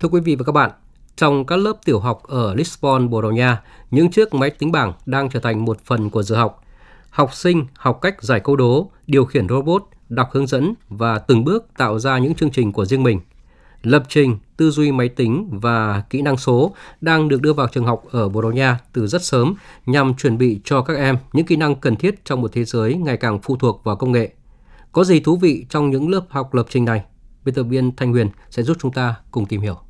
Thưa quý vị và các bạn, trong các lớp tiểu học ở Lisbon, Bồ Đào Nha, những chiếc máy tính bảng đang trở thành một phần của giờ học. Học sinh học cách giải câu đố, điều khiển robot, đọc hướng dẫn và từng bước tạo ra những chương trình của riêng mình. Lập trình, tư duy máy tính và kỹ năng số đang được đưa vào trường học ở Bồ Đào Nha từ rất sớm nhằm chuẩn bị cho các em những kỹ năng cần thiết trong một thế giới ngày càng phụ thuộc vào công nghệ. Có gì thú vị trong những lớp học lập trình này? Biên tập viên Thanh Huyền sẽ giúp chúng ta cùng tìm hiểu.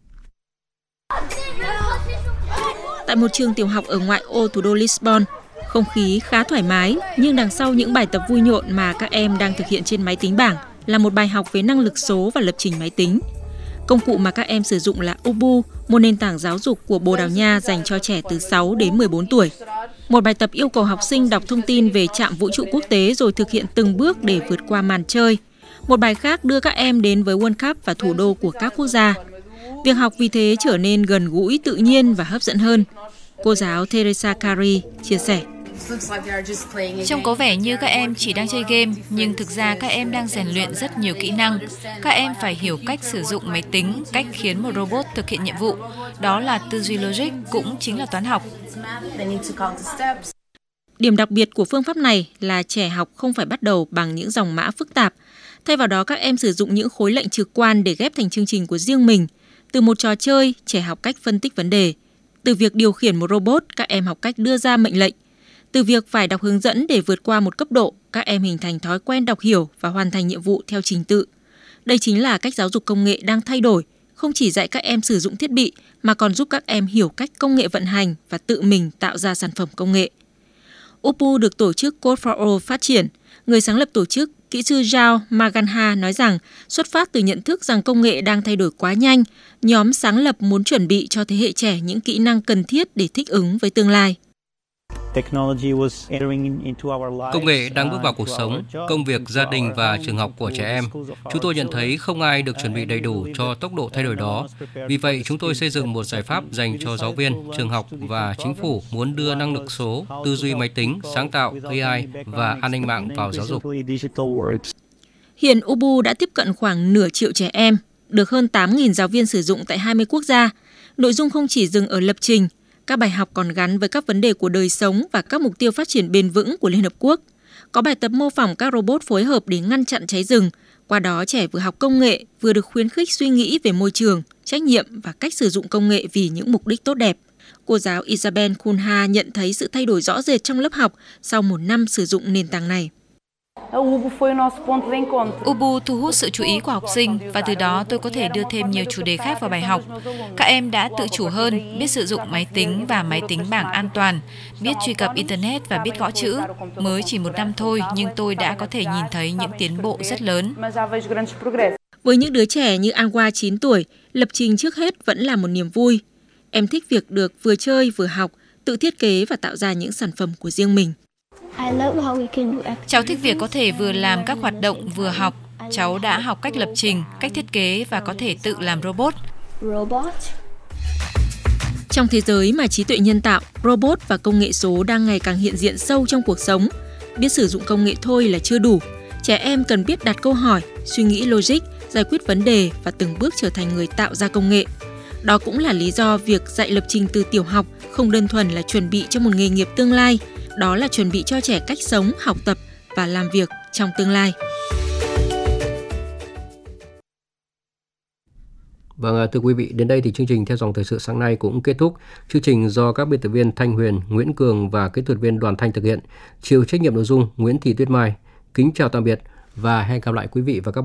Tại một trường tiểu học ở ngoại ô thủ đô Lisbon, không khí khá thoải mái, nhưng đằng sau những bài tập vui nhộn mà các em đang thực hiện trên máy tính bảng là một bài học về năng lực số và lập trình máy tính. Công cụ mà các em sử dụng là Ubu, một nền tảng giáo dục của Bồ Đào Nha dành cho trẻ từ 6 đến 14 tuổi. Một bài tập yêu cầu học sinh đọc thông tin về trạm vũ trụ quốc tế rồi thực hiện từng bước để vượt qua màn chơi. Một bài khác đưa các em đến với World Cup và thủ đô của các quốc gia. Việc học vì thế trở nên gần gũi, tự nhiên và hấp dẫn hơn. Cô giáo Teresa Kari chia sẻ. Trông có vẻ như các em chỉ đang chơi game, nhưng thực ra các em đang rèn luyện rất nhiều kỹ năng. Các em phải hiểu cách sử dụng máy tính, cách khiến một robot thực hiện nhiệm vụ. Đó là tư duy logic, cũng chính là toán học. Điểm đặc biệt của phương pháp này là trẻ học không phải bắt đầu bằng những dòng mã phức tạp. Thay vào đó, các em sử dụng những khối lệnh trực quan để ghép thành chương trình của riêng mình. Từ một trò chơi, trẻ học cách phân tích vấn đề. Từ việc điều khiển một robot, các em học cách đưa ra mệnh lệnh. Từ việc phải đọc hướng dẫn để vượt qua một cấp độ, các em hình thành thói quen đọc hiểu và hoàn thành nhiệm vụ theo trình tự. Đây chính là cách giáo dục công nghệ đang thay đổi, không chỉ dạy các em sử dụng thiết bị mà còn giúp các em hiểu cách công nghệ vận hành và tự mình tạo ra sản phẩm công nghệ. Upu được tổ chức Code for All phát triển. Người sáng lập tổ chức, kỹ sư Zhao Maganha nói rằng xuất phát từ nhận thức rằng công nghệ đang thay đổi quá nhanh, nhóm sáng lập muốn chuẩn bị cho thế hệ trẻ những kỹ năng cần thiết để thích ứng với tương lai. Công nghệ đang bước vào cuộc sống, công việc, gia đình và trường học của trẻ em. Chúng tôi nhận thấy không ai được chuẩn bị đầy đủ cho tốc độ thay đổi đó. Vì vậy, chúng tôi xây dựng một giải pháp dành cho giáo viên, trường học và chính phủ muốn đưa năng lực số, tư duy máy tính, sáng tạo, AI và an ninh mạng vào giáo dục. Hiện Ubu đã tiếp cận khoảng nửa triệu trẻ em, được hơn 8.000 giáo viên sử dụng tại 20 quốc gia. Nội dung không chỉ dừng ở lập trình, các bài học còn gắn với các vấn đề của đời sống và các mục tiêu phát triển bền vững của Liên Hợp Quốc. Có bài tập mô phỏng các robot phối hợp để ngăn chặn cháy rừng. Qua đó, trẻ vừa học công nghệ, vừa được khuyến khích suy nghĩ về môi trường, trách nhiệm và cách sử dụng công nghệ vì những mục đích tốt đẹp. Cô giáo Isabel Kunha nhận thấy sự thay đổi rõ rệt trong lớp học sau một năm sử dụng nền tảng này. Ubu thu hút sự chú ý của học sinh và từ đó tôi có thể đưa thêm nhiều chủ đề khác vào bài học. Các em đã tự chủ hơn, biết sử dụng máy tính và máy tính bảng an toàn, biết truy cập Internet và biết gõ chữ. Mới chỉ một năm thôi nhưng tôi đã có thể nhìn thấy những tiến bộ rất lớn. Với những đứa trẻ như Anwa 9 tuổi, lập trình trước hết vẫn là một niềm vui. Em thích việc được vừa chơi vừa học, tự thiết kế và tạo ra những sản phẩm của riêng mình. Cháu thích việc có thể vừa làm các hoạt động vừa học. Cháu đã học cách lập trình, cách thiết kế và có thể tự làm robot. Trong thế giới mà trí tuệ nhân tạo, robot và công nghệ số đang ngày càng hiện diện sâu trong cuộc sống, biết sử dụng công nghệ thôi là chưa đủ. Trẻ em cần biết đặt câu hỏi, suy nghĩ logic, giải quyết vấn đề và từng bước trở thành người tạo ra công nghệ. Đó cũng là lý do việc dạy lập trình từ tiểu học không đơn thuần là chuẩn bị cho một nghề nghiệp tương lai, đó là chuẩn bị cho trẻ cách sống, học tập và làm việc trong tương lai. Vâng, thưa quý vị, đến đây thì chương trình Theo dòng thời sự sáng nay cũng kết thúc. Chương trình do các biên tập viên Thanh Huyền, Nguyễn Cường và kỹ thuật viên Đoàn Thanh thực hiện. Chịu trách nhiệm nội dung Nguyễn Thị Tuyết Mai. Kính chào tạm biệt và hẹn gặp lại quý vị và các bạn.